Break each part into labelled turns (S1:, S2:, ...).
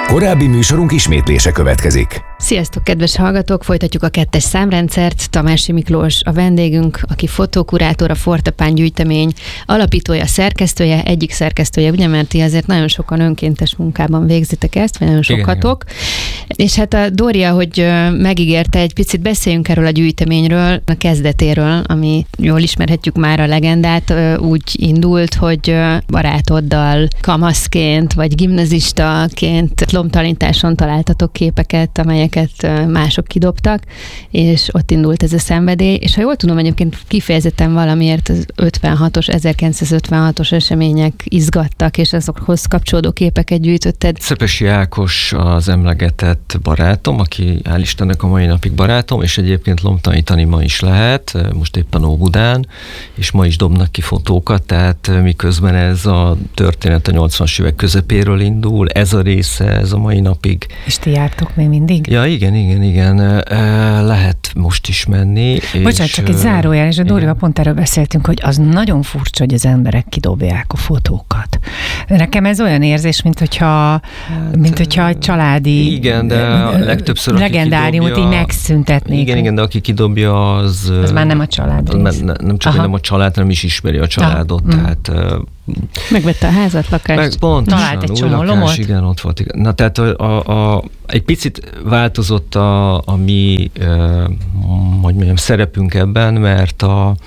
S1: Korábbi műsorunk ismétlése következik.
S2: Sziasztok, kedves hallgatók! Folytatjuk a 2-es számrendszert. Tamási Miklós a vendégünk, aki fotókurátor, a Fortepán gyűjtemény alapítója, szerkesztője, egyik szerkesztője, ugye, mert ti azért nagyon sokan önkéntes munkában végzitek ezt, vagy nagyon sokatok. És hát a Dóri, hogy megígérte, egy picit beszéljünk erről a gyűjteményről, a kezdetéről, ami jól ismerhetjük már a legendát, úgy indult, hogy barátoddal kamaszként, vagy gimnazistaként lomtalanításon találtatok képeket, amelyeket mások kidobtak, és ott indult ez a szenvedély, és ha jól tudom, egyébként kifejezetten valamiért az 1956-os események izgattak, és azokhoz kapcsolódó képeket gyűjtötted.
S3: Szepesi Ákos az emlegetett barátom, aki hál' Istennek a mai napig barátom, és egyébként lomtalanítani ma is lehet, most éppen Óbudán, és ma is dobnak ki fotókat, tehát miközben ez a történet a 80-as évek közepéről indul, ez a része, ez a mai napig.
S4: És ti jártok még mindig?
S3: Ja, igen. Lehet most is menni.
S4: Bocsánat, csak egy zárójel, és a Dórival pont erről beszéltünk, hogy az nagyon furcsa, hogy az emberek kidobják a fotókat. Nekem ez olyan érzés, mint hogyha egy családi
S3: igen, de legtöbbször
S4: legendáriumot így megszüntetnék.
S3: Igen, de aki kidobja, az
S4: már nem a család rész.
S3: Nem csak nem a család, hanem is ismeri a családot, tehát
S2: megvette a házat, lakást.
S4: Talált egy csomó lomot.
S3: Igen, ott volt. Na, tehát egy picit változott a mi szerepünk ebben, mert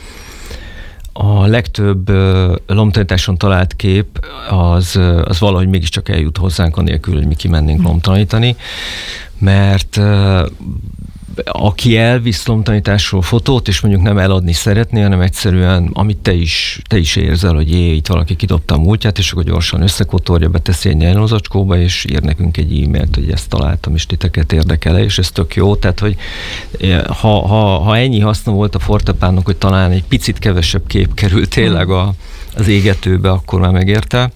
S3: a legtöbb lomtalanításon talált kép az valahogy mégiscsak eljut hozzánk, anélkül, hogy mi kimennénk lomtalanítani, mert aki elvisz lomtalanításról fotót, és mondjuk nem eladni szeretné, hanem egyszerűen, amit te is érzel, hogy itt valaki kidobta a múltját, és akkor gyorsan összekotorja, beteszi egy nylonzacskóba, és ír nekünk egy e-mailt, hogy ezt találtam, és titeket érdekel-e, és ez tök jó. Tehát, hogy ha ennyi haszna volt a Fortepánnak, hogy talán egy picit kevesebb kép került tényleg az égetőbe, akkor már megérte.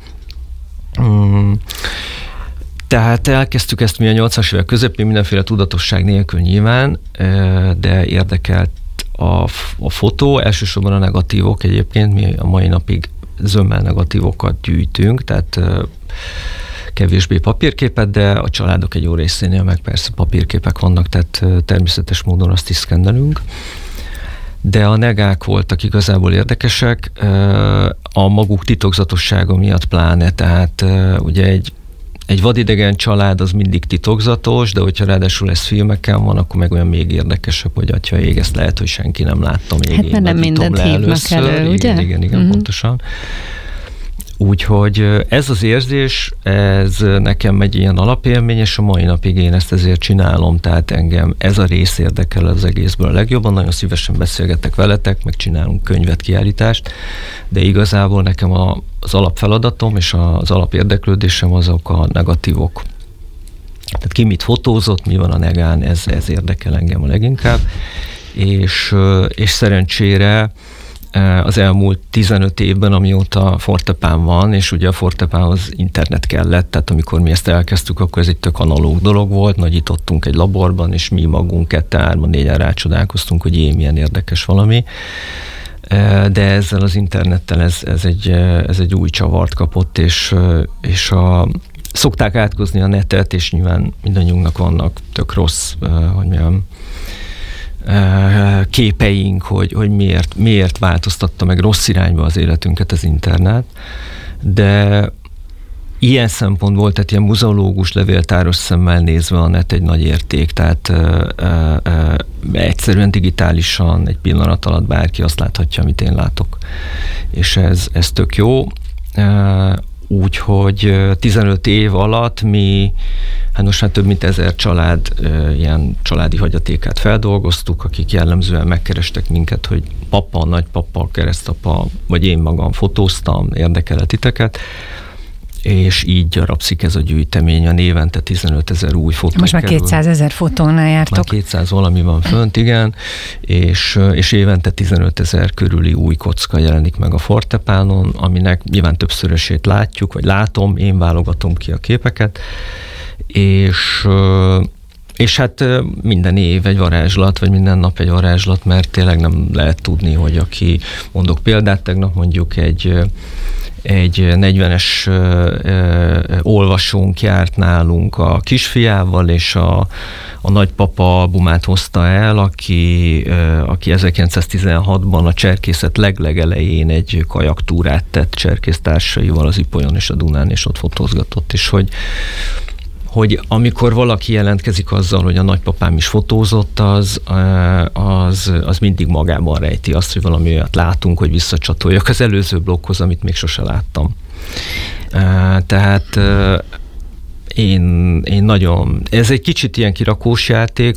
S3: Tehát elkezdtük ezt mi a 80-as évek közepén, mindenféle tudatosság nélkül nyilván, de érdekelt a fotó, elsősorban a negatívok egyébként, mi a mai napig zömmel negatívokat gyűjtünk, tehát kevésbé papírképet, de a családok egy jó részénél meg persze papírképek vannak, tehát természetes módon azt is szkennelünk. De a negák voltak igazából érdekesek, a maguk titokzatossága miatt pláne, tehát ugye egy vadidegen család az mindig titokzatos, de hogyha ráadásul ez filmeken van, akkor meg olyan még érdekesebb, hogy atya ég, ezt lehet, hogy senki nem látta még.
S2: Hát mert nem mindent hívnak elő, ugye?
S3: Igen, pontosan. Úgyhogy ez az érzés, ez nekem egy ilyen alapélmény, és a mai napig én ezt ezért csinálom, tehát engem ez a rész érdekel az egészből a legjobban, nagyon szívesen beszélgetek veletek, meg csinálunk könyvet, kiállítást, de igazából nekem az alapfeladatom és az alapérdeklődésem azok a negatívok. Tehát ki mit fotózott, mi van a negán, ez érdekel engem a leginkább, és szerencsére az elmúlt 15 évben, amióta Fortepán van, és ugye a Fortepánhoz internet kellett, tehát amikor mi ezt elkezdtük, akkor ez egy tök analóg dolog volt, nagyítottunk egy laborban, és mi magunk 2-3-4-en rácsodálkoztunk, hogy milyen érdekes valami. De ezzel az internettel ez egy új csavart kapott, és szokták átkozni a netet, és nyilván mindannyiunknak vannak tök rossz, képeink, hogy miért változtatta meg rossz irányba az életünket az internet, de ilyen szempontból, tehát ilyen muzeológus levéltáros szemmel nézve a net egy nagy érték, tehát egyszerűen digitálisan egy pillanat alatt bárki azt láthatja, amit én látok. És ez tök jó. Úgyhogy 15 év alatt mi, most már több mint 1000 család ilyen családi hagyatékát feldolgoztuk, akik jellemzően megkerestek minket, hogy papa, nagypapa, keresztapa, vagy én magam fotóztam, érdekel titeket, és így gyarapszik ez a gyűjtemény, a évente 15 000 új fotó.
S4: Most már 200 000 fotónál jártok.
S3: Már 200 valami van fönt, igen, és évente 15 000 körüli új kocka jelenik meg a Fortepánon, aminek nyilván többszörösét látjuk, vagy látom, én válogatom ki a képeket, és hát minden év egy varázslat, vagy minden nap egy varázslat, mert tényleg nem lehet tudni, hogy aki, mondok példát, tegnap mondjuk egy egy 40-es olvasónk járt nálunk a kisfiával, és a nagypapa albumát hozta el, aki 1916-ban a cserkészet leglegelején egy kajaktúrát tett cserkésztársaival az Ipolyon és a Dunán, és ott fotózgatott, és hogy amikor valaki jelentkezik azzal, hogy a nagypapám is fotózott, az mindig magában rejti azt, hogy valami olyat látunk, hogy visszacsatoljak az előző blokkhoz, amit még sose láttam. Tehát én nagyon... Ez egy kicsit ilyen kirakós játék,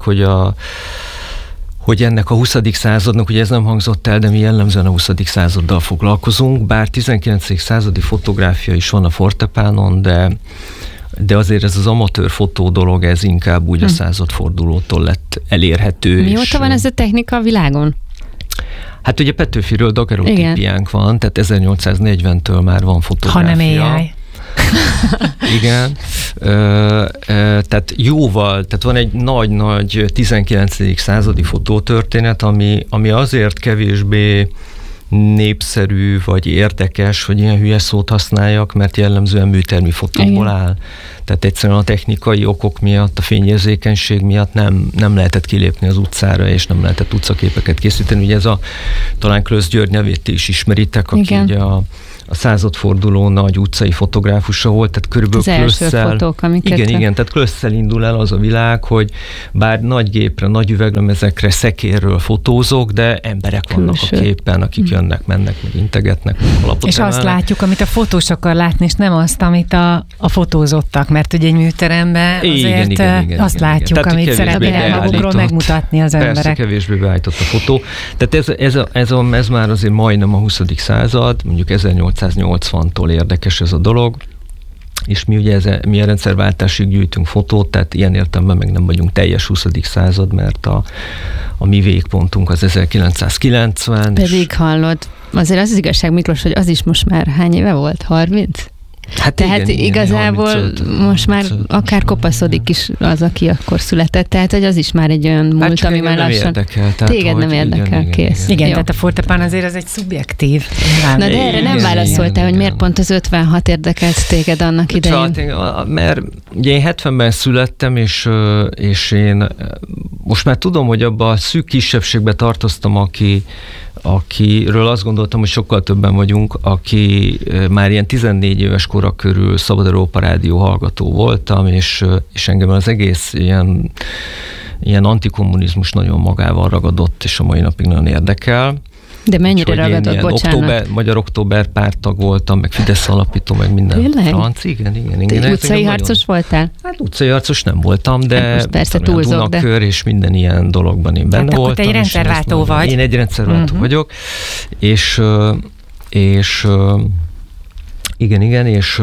S3: hogy ennek a 20. századnak, ugye ez nem hangzott el, de mi jellemzően a 20. századdal foglalkozunk, bár 19. századi fotográfia is van a Fortepánon, de azért ez az amatőr fotó dolog, ez inkább úgy a századfordulótól lett elérhető.
S2: Mióta van ez a technika a világon?
S3: Hát ugye Petőfiről dagerotípiánk van, tehát 1840-től már van fotográfia.
S4: Ha nem AI.
S3: Igen. Tehát jóval, tehát van egy nagy-nagy 19. századi fotótörténet, ami azért kevésbé népszerű, vagy érdekes, hogy ilyen hülye szót használjak, mert jellemzően műtermi fotókból áll. Tehát egyszerűen a technikai okok miatt, a fényérzékenység miatt nem lehetett kilépni az utcára, és nem lehetett utcaképeket készíteni. Ugye ez talán Klösz György nevét is ismeritek, aki ugye a századforduló nagy utcai fotográfusa volt, tehát körülbelül
S2: az első fotók, amiket...
S3: Igen, tehát Klösszel indul el az a világ, hogy bár nagy gépre, nagy üveglemezekre, szekérről fotózok, de emberek vannak a képen, akik jönnek, mennek, meg integetnek, meg alapot
S4: és emelnek. Azt látjuk, amit a fotós akar látni, és nem azt, amit a fotózottak, mert ugye egy műteremben azért igen, azt látjuk, tehát, amit szeretnél magukról megmutatni az emberek.
S3: Persze, kevésbé beállított a fotó. Tehát ez már azért majdnem a 20. század, mondjuk 1880-tól érdekes ez a dolog, és mi ugye mi a rendszerváltásig gyűjtünk fotót, tehát ilyen értelemben meg nem vagyunk teljes 20. század, mert a mi végpontunk az 1990.
S2: Pedig hallod, azért az igazság, Miklós, hogy az is most már hány éve volt? 30?
S3: Hát
S2: tehát igen, igazából 35, most már akár kopaszodik is az, aki akkor született, tehát hogy az is már egy olyan múlt, ami már lassan...
S3: Érdekel,
S2: téged nem érdekel, kész.
S4: Igen, tehát a Fortepán azért az egy szubjektív.
S2: Na de erre nem válaszoltál, hogy miért pont az 56 érdekelt téged annak idején?
S3: Mert ugye én 70-ben születtem, és én most már tudom, hogy abban a szűk kisebbségbe tartoztam, akiről azt gondoltam, hogy sokkal többen vagyunk, aki már ilyen 14 éves kora körül Szabad Európa Rádió hallgató voltam, és engem az egész ilyen antikommunizmus nagyon magával ragadott, és a mai napig nagyon érdekel.
S2: De mennyire ragadott, bocsánat?
S3: Magyar Október párttag voltam, meg Fidesz alapító, meg minden.
S2: Tényleg?
S3: Franc, igen.
S2: Te utcai harcos voltál?
S3: Hát utcai harcos nem voltam, de
S2: most persze túlzok,
S3: Dunakör és minden ilyen dologban én benne voltam.
S4: Te egy rendszerváltó vagy.
S3: Én egy rendszerváltó vagyok, és igen, és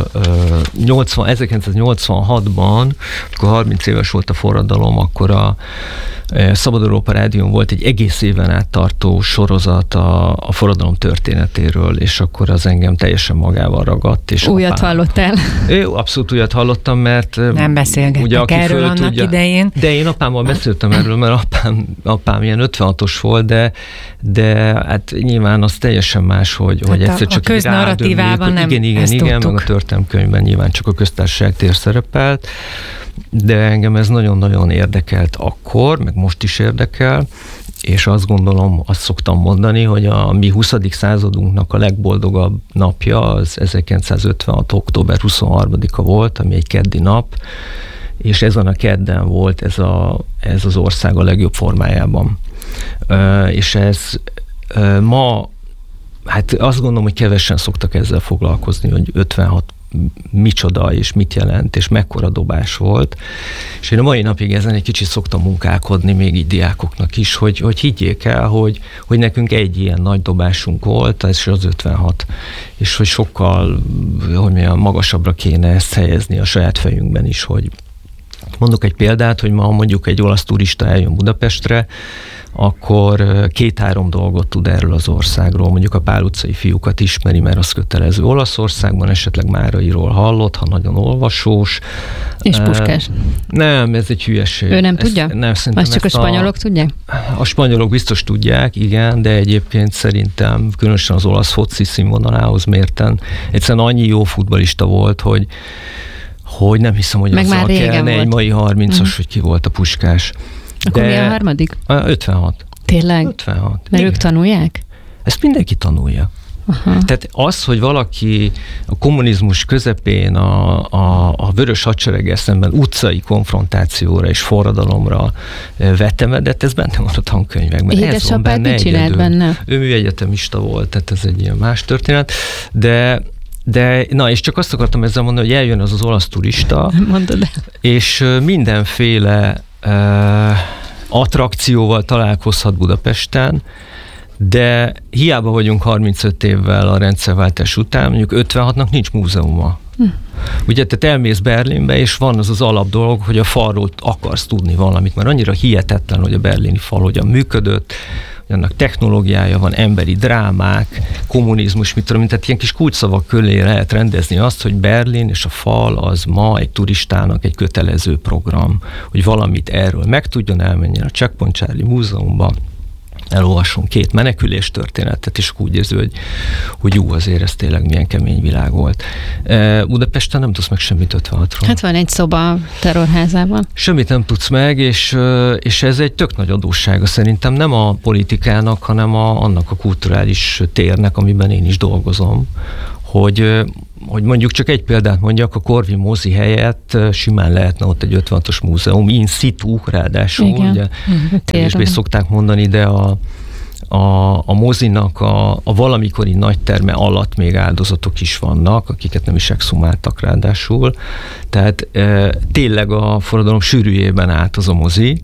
S3: 1986-ban, akkor 30 éves volt a forradalom, akkor a Szabad Európa Rádión volt egy egész éven át tartó sorozat a forradalom történetéről, és akkor az engem teljesen magával ragadt. És
S2: újat hallottál?
S3: Abszolút újat hallottam, mert...
S4: Nem beszélgettek erről annak idején.
S3: De én apámmal beszéltem erről, mert apám ilyen 56-os volt, de hát nyilván az teljesen más, hogy egyszer csak
S4: a köznarratívában nem
S3: igen, meg a történelemkönyvben nyilván csak a köztársaság tér szerepelt, de engem ez nagyon-nagyon érdekelt akkor, meg most is érdekel, és azt gondolom, azt szoktam mondani, hogy a mi 20. századunknak a legboldogabb napja az 1956. október 23-a volt, ami egy keddi nap, és ezen a kedden volt ez az ország a legjobb formájában. És ez ma, hát azt gondolom, hogy kevesen szoktak ezzel foglalkozni, hogy 56 micsoda, és mit jelent, és mekkora dobás volt. És én a mai napig ezen egy kicsit szoktam munkálkodni, még így diákoknak is, hogy higgyék el, hogy nekünk egy ilyen nagy dobásunk volt, ez az 56, és hogy sokkal magasabbra kéne ezt helyezni a saját fejünkben is, Mondok egy példát, hogy ma mondjuk egy olasz turista eljön Budapestre, akkor 2-3 dolgot tud erről az országról. Mondjuk a Pál utcai fiúkat ismeri, mert az kötelező Olaszországban, esetleg Márairól hallott, ha nagyon olvasós.
S2: És Puskás.
S3: Nem, ez egy hülyeség.
S2: Ő nem tudja?
S3: Nem,
S2: azt csak a spanyolok tudják?
S3: A spanyolok biztos tudják, igen, de egyébként szerintem különösen az olasz foci színvonalához mérten egyszerűen annyi jó futballista volt, hogy nem hiszem, hogy
S2: meg
S3: azzal kellene egy mai 30-as, hogy ki volt a Puskás.
S2: Akkor mi a harmadik?
S3: 56.
S2: Tényleg?
S3: 56.
S2: Mert
S3: igen.
S2: Ők tanulják?
S3: Ezt mindenki tanulja. Aha. Tehát az, hogy valaki a kommunizmus közepén a vörös hadsereggel szemben utcai konfrontációra és forradalomra vetemedett, ez benne van a tankönyvekben.
S2: Édesapád mit csinált benne?
S3: Ő műegyetemista volt, tehát ez egy ilyen más történet, de na, és csak azt akartam ezzel mondani, hogy eljön az olasz turista, és mindenféle attrakcióval találkozhat Budapesten, de hiába vagyunk 35 évvel a rendszerváltás után, mondjuk 56-nak nincs múzeuma. Ugye, tehát elmész Berlinbe, és van az alap dolog, hogy a falról akarsz tudni valamit, mert annyira hihetetlen, hogy a berlini fal hogyan működött, hogy annak technológiája van, emberi drámák, kommunizmus, mit tudom, tehát ilyen kis kulcsszavak köré lehet rendezni azt, hogy Berlin és a fal az ma egy turistának egy kötelező program, hogy valamit erről megtudjon, elmenjen a Checkpoint Charlie Múzeumba, elolvasson 2 menekülés történetet, és úgy érzi, hogy jó, azért ez tényleg milyen kemény világ volt. Budapesten nem tudsz meg semmit 56-ról.
S2: Hát van egy szoba terrorházában.
S3: Semmit nem tudsz meg, és ez egy tök nagy adóssága szerintem nem a politikának, hanem annak a kulturális térnek, amiben én is dolgozom, hogy mondjuk csak egy példát mondjak, a Corvin mozi helyett simán lehetne ott egy 56-os múzeum, in situ ráadásul, ugye kevésbé szokták mondani, de a mozinak a valamikori nagy terme alatt még áldozatok is vannak, akiket nem is exhumáltak ráadásul. Tehát tényleg a forradalom sűrűjében állt az a mozi,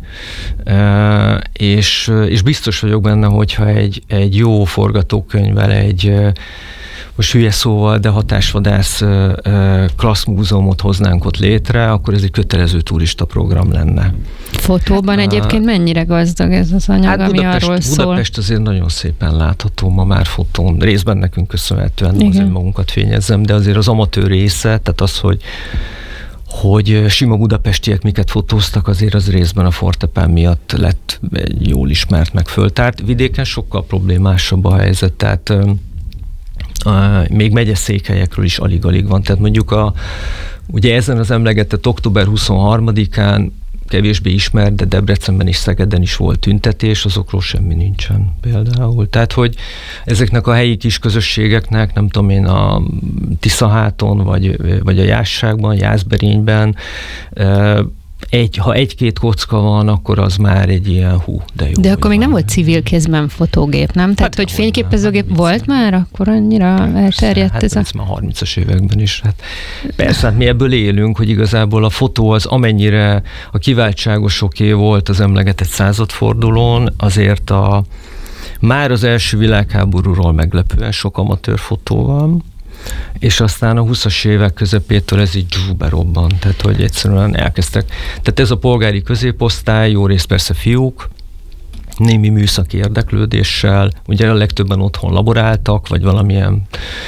S3: és biztos vagyok benne, hogyha egy jó forgatókönyvvel, most hülye szóval, de hatásvadász klasszmúzeumot hoznánk ott létre, akkor ez egy kötelező turista program lenne.
S2: Fotóban egyébként mennyire gazdag ez az anyag, ami arról szól?
S3: Budapest azért nagyon szépen látható ma már fotón. Részben nekünk köszönhetően azért magunkat fényezzem, de azért az amatőr része, tehát az, hogy sima budapestiek miket fotóztak, azért az részben a Fortepán miatt lett jól ismert, meg föltárt. Vidéken sokkal problémásabb a helyzet, tehát még megyeszékhelyekről is alig-alig van. Tehát mondjuk ugye ezen az emlegetett október 23-án kevésbé ismert, de Debrecenben és Szegeden is volt tüntetés, azokról semmi nincsen például. Tehát, hogy ezeknek a helyi kis közösségeknek, nem tudom én, a Tiszaháton, vagy a Jászságban, Jászberényben, ha 1-2 kocka van, akkor az már egy ilyen de jó.
S2: De akkor még nem volt civil kézben fotógép, nem? Tehát, hogy fényképezőgép volt már, akkor annyira elterjedt ez a...
S3: Hát már 30-as években is. Hát persze, hát mi ebből élünk, hogy igazából a fotó az amennyire a kiváltságosoké volt az emlegetett századfordulón, azért már az első világháborúról meglepően sok amatőr fotó van, és aztán a 20-as évek közepétől ez így berobban, tehát hogy egyszerűen elkezdtek. Tehát ez a polgári középosztály, jó rész persze fiúk, némi műszaki érdeklődéssel, ugye a legtöbben otthon laboráltak, vagy valamilyen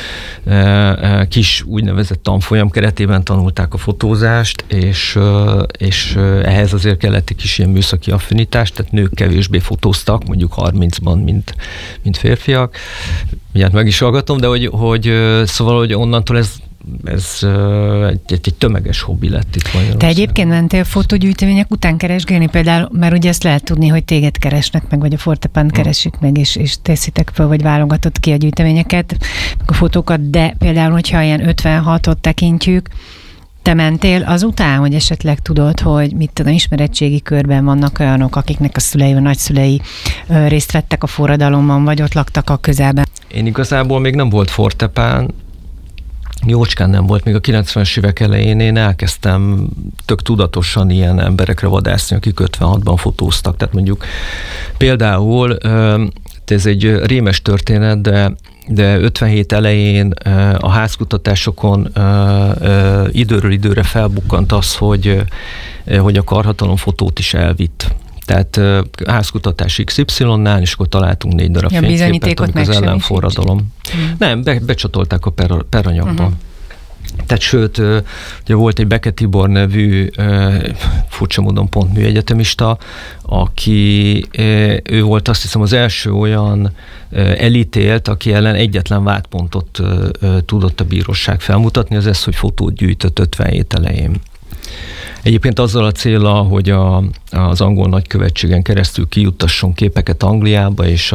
S3: kis úgynevezett tanfolyam keretében tanulták a fotózást, és ehhez azért kellett egy kis ilyen műszaki affinitás, tehát nők kevésbé fotóztak, mondjuk 30-ban, mint férfiak. Mindjárt meg is hallgatom, de szóval, hogy onnantól ez egy tömeges hobbi lett itt Magyarországon.
S4: Te egyébként mentél fotógyűjtemények után keresgélni például, mert ugye ezt lehet tudni, hogy téged keresnek meg, vagy a Fortepán keresik meg, és teszitek fel, vagy válogatod ki a gyűjteményeket, a fotókat, de például, hogyha ilyen 56-ot tekintjük, te mentél azután, hogy esetleg tudod, hogy mit tudom, ismeretségi körben vannak olyanok, akiknek a szülei vagy nagyszülei részt vettek a forradalomban, vagy ott laktak a közelben?
S3: Én igazából még nem volt Fortepán, jócskán nem volt, még a 90-es évek elején én elkezdtem tök tudatosan ilyen emberekre vadászni, akik 56-ban fotóztak. Tehát mondjuk például, ez egy rémes történet, de de 57 elején a házkutatásokon időről időre felbukkant az, hogy a karhatalom fotót is elvitt. Tehát házkutatás XY-nál, és akkor találtunk 4 darab fényképet, amikor az ellenforradalom. Nem, becsatolták a peranyagba. Tehát sőt, ugye volt egy Beke Tibor nevű, furcsa módon pont műegyetemista, aki, ő volt azt hiszem az első olyan elítélt, aki ellen egyetlen vádpontot tudott a bíróság felmutatni, az ez, hogy fotót gyűjtött 57 elején. Egyébként azzal a céllal, hogy az angol nagykövetségen keresztül kijuttasson képeket Angliába, és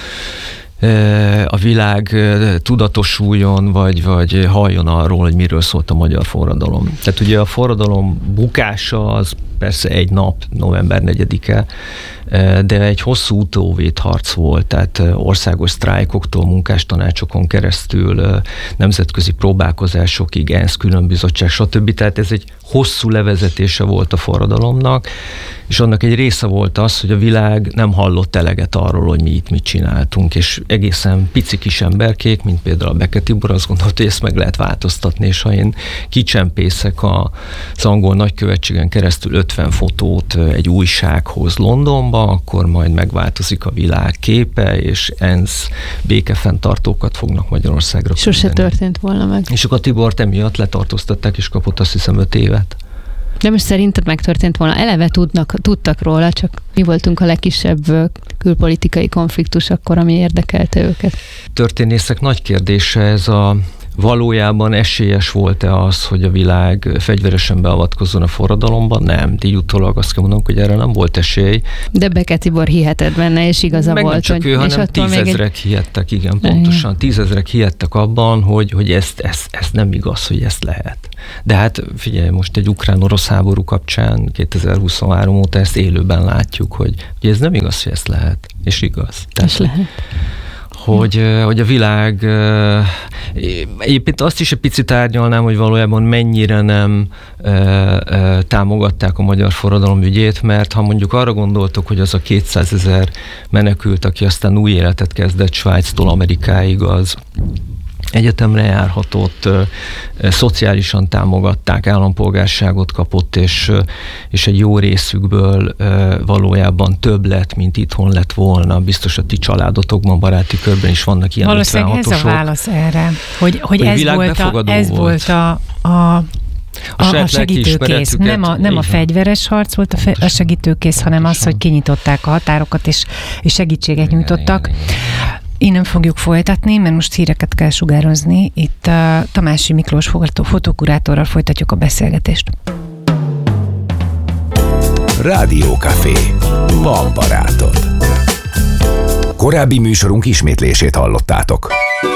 S3: a világ tudatosuljon, vagy halljon arról, hogy miről szólt a magyar forradalom. Tehát ugye a forradalom bukása az persze egy nap, november 4-e, de egy hosszú utóvédharc volt, tehát országos sztrájkoktól, munkástanácsokon keresztül, nemzetközi próbálkozásokig, ENSZ különbizottság, stb. Tehát ez egy hosszú levezetése volt a forradalomnak, és annak egy része volt az, hogy a világ nem hallott eleget arról, hogy mi itt mit csináltunk, és egészen pici kis emberkék, mint például a Beke Tibor, azt gondolta, hogy ezt meg lehet változtatni, és ha én kicsempészek az angol nagykövetségen keresztül 50 fotót egy újsághoz Londonba, akkor majd megváltozik a világ képe, és ENSZ békefenntartókat fognak Magyarországra
S2: küldeni. Sose történt volna meg.
S3: És akkor a Tibort emiatt letartóztatták, és kapott azt hiszem 5 évet.
S2: De most szerinted megtörtént volna? Eleve tudtak róla, csak mi voltunk a legkisebb külpolitikai konfliktus akkor, ami érdekelte őket.
S3: Történészek nagy kérdése ez valójában esélyes volt-e az, hogy a világ fegyveresen beavatkozzon a forradalomban? Nem. Így utólag azt kell mondanunk, hogy erre nem volt esély.
S2: De Beke Tibor hihetett benne, és igaza
S3: meg
S2: volt.
S3: Nem csak ő, hanem 10 000 hihettek, igen, pontosan. 10 000 hihettek abban, hogy ez nem igaz, hogy ezt lehet. De hát figyelj, most egy ukrán-orosz háború kapcsán 2023 óta ezt élőben látjuk, hogy ez nem igaz, hogy ezt lehet. És igaz.
S2: És lehet.
S3: Hogy a világ, egyébként azt is egy picit árnyalnám, hogy valójában mennyire nem támogatták a magyar forradalom ügyét, mert ha mondjuk arra gondoltok, hogy az a 200 000 menekült, aki aztán új életet kezdett Svájctól Amerikáig, az egyetemre járhatott, szociálisan támogatták, állampolgárságot kapott, és egy jó részükből valójában több lett, mint itthon lett volna. Biztos a ti családotokban, baráti körben is vannak ilyen 56-osok.
S4: Valószínűleg ez a válasz erre, hogy ez volt a segítőkész. Nem a fegyveres harc volt a segítőkész, hanem az, hogy kinyitották a határokat, és segítséget nyújtottak. Innen fogjuk folytatni, mert most híreket kell sugározni. Itt Tamási Miklós fotókurátorral folytatjuk a beszélgetést.
S1: Rádiókafé. Van barátod. Korábbi műsorunk ismétlését hallottátok.